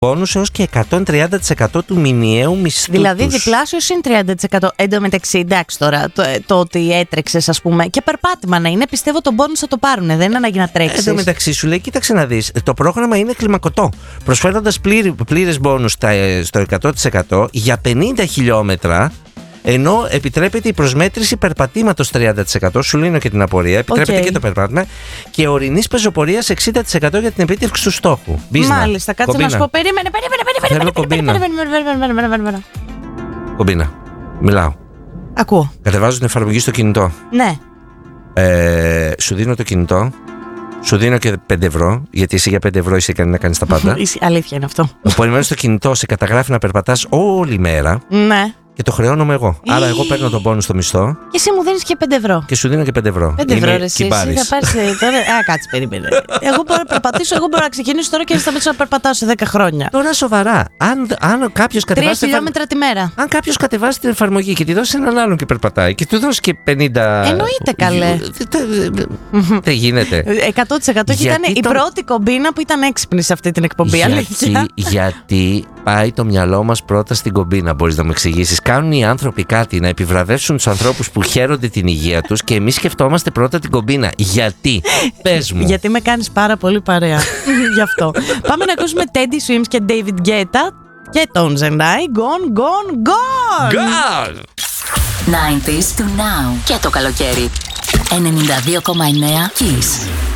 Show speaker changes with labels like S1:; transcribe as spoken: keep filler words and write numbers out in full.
S1: Μπόνους έως και εκατόν τριάντα τοις εκατό του μηνιαίου μισθού.
S2: Δηλαδή
S1: τους.
S2: διπλάσιο συν τριάντα τοις εκατό. Εν τω μεταξύ, εντάξει τώρα, το, το ότι έτρεξες, ας πούμε, και περπάτημα να είναι, πιστεύω τον μπόνους θα το πάρουν. Δεν είναι ανάγκη να τρέξεις.
S1: Εν τω μεταξύ, σου λέει, κοίταξε να δεις, το πρόγραμμα είναι κλιμακωτό. Προσφέροντας πλήρες μπόνους στο εκατό τοις εκατό για πενήντα χιλιόμετρα. Ενώ επιτρέπεται η προσμέτρηση περπατήματος τριάντα τοις εκατό, σου λύνω και την απορία, επιτρέπεται
S2: okay.
S1: και το περπάτημα, και ορεινής πεζοπορίας εξήντα τοις εκατό για την επίτευξη του στόχου. Μπίζνα.
S2: Μάλιστα, κάτσε να σου πω. Περίμενε, περίμενε, περίμενε.
S1: Θέλω κομπίνα. Κομπίνα. Μιλάω.
S2: Ακούω.
S1: Κατεβάζω την εφαρμογή στο κινητό.
S2: Ναι.
S1: Ε, σου δίνω το κινητό. Σου δίνω και πέντε ευρώ, γιατί εσύ για πέντε ευρώ είσαι ικανή να κάνεις τα πάντα.
S2: Αλήθεια είναι αυτό.
S1: Επομένως το κινητό σε καταγράφει να περπατάς όλη μέρα.
S2: Ναι.
S1: Και το χρεώνομαι εγώ. Ή... Άρα, εγώ παίρνω τον πόνους στο μισθό.
S2: Και εσύ μου δίνεις και πέντε ευρώ.
S1: Και σου δίνω και πέντε ευρώ.
S2: πέντε ευρώ, ρε, εσύ, εσύ θα πάρεις τώρα. Α, κάτσε, περίμενε. Εγώ μπορώ να περπατήσω, εγώ μπορώ να ξεκινήσω τώρα και να σταματήσω να περπατάω σε δέκα χρόνια.
S1: Τώρα σοβαρά. Αν, αν κάποιος κατεβάσει.
S2: Τρία χιλιόμετρα τη μέρα.
S1: Αν κάποιος κατεβάσει την εφαρμογή και τη δώσει έναν άλλον και περπατάει και του δώσει και πενήντα.
S2: Εννοείται, καλέ.
S1: Δεν γίνεται.
S2: εκατό τοις εκατό και ήταν η πρώτη κομπίνα που ήταν έξυπνη σε αυτή την εκπομπή.
S1: Γιατί πάει το μυαλό μας πρώτα στην κομπίνα, μπορείς να μου εξηγήσεις. Κάνουν οι άνθρωποι κάτι να επιβραβεύσουν τους ανθρώπους που χαίρονται την υγεία τους και εμείς σκεφτόμαστε πρώτα την κομπίνα. Γιατί? Πες μου.
S2: Γιατί με κάνεις πάρα πολύ παρέα. Γι' αυτό. Πάμε να ακούσουμε Teddy Swims και David Guetta και Tones and I. Gone, gone, gone!
S1: Gone!
S3: ενενήντα to now. Και το καλοκαίρι. ενενήντα δύο κόμμα εννέα Kiss.